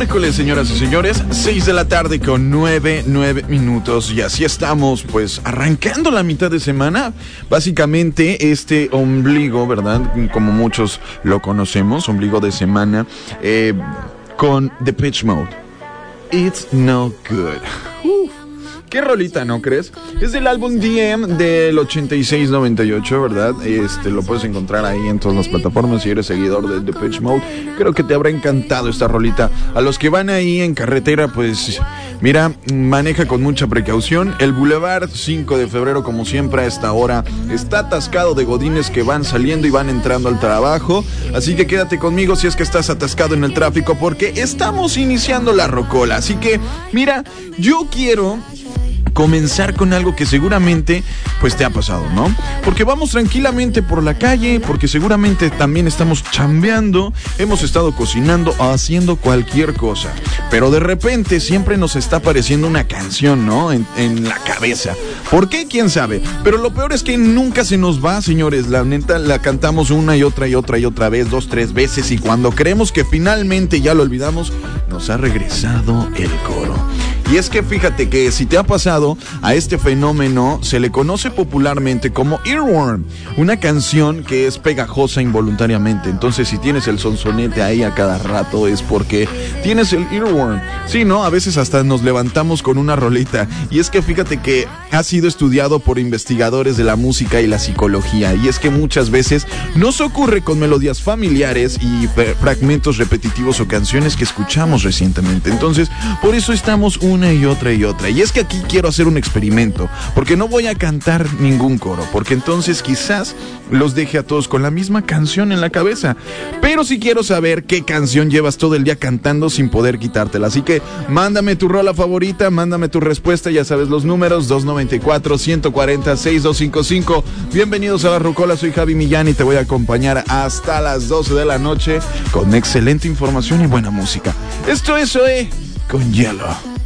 miércoles, señoras y señores, 6 de la tarde con 9 minutos. Y así estamos, pues, arrancando la mitad de semana. Básicamente, este ombligo, ¿verdad? Como muchos lo conocemos, ombligo de semana, con Depeche Mode. It's no good. Qué rolita, ¿no crees? Es del álbum DM del 86-98, ¿verdad? Lo puedes encontrar ahí en todas las plataformas si eres seguidor de Depeche Mode. Creo que te habrá encantado esta rolita. A los que van ahí en carretera, pues, mira, maneja con mucha precaución. El Boulevard 5 de febrero, como siempre a esta hora, está atascado de godines que van saliendo y van entrando al trabajo. Así que quédate conmigo si es que estás atascado en el tráfico, porque estamos iniciando la rocola. Así que, mira, yo quiero comenzar con algo que seguramente pues te ha pasado, ¿no? Porque vamos tranquilamente por la calle, porque seguramente también estamos chambeando, hemos estado cocinando o haciendo cualquier cosa, pero de repente siempre nos está apareciendo una canción, ¿no? En la cabeza. ¿Por qué? ¿Quién sabe? Pero lo peor es que nunca se nos va, señores. La neta, la cantamos una y otra vez, 2, 3 veces, y cuando creemos que finalmente ya lo olvidamos, nos ha regresado el coro. Y es que fíjate que si te ha pasado, a este fenómeno se le conoce popularmente como earworm, una canción que es pegajosa involuntariamente. Entonces, si tienes el sonsonete ahí a cada rato es porque tienes el earworm. Sí, ¿no? A veces hasta nos levantamos con una rolita. Y es que fíjate que ha sido estudiado por investigadores de la música y la psicología. Y es que muchas veces nos ocurre con melodías familiares y fragmentos repetitivos o canciones que escuchamos recientemente. Entonces, por eso estamos una y otra. Y es que aquí quiero hacer un experimento, porque no voy a cantar ningún coro, porque entonces quizás los deje a todos con la misma canción en la cabeza. Pero sí quiero saber qué canción llevas todo el día cantando sin poder quitártela. Así que mándame tu rola favorita, mándame tu respuesta, ya sabes los números, 294-140-6255. Bienvenidos a La Rocola, soy Javi Millán y te voy a acompañar hasta las 12 de la noche con excelente información y buena música. Esto es Zoé con Hielo.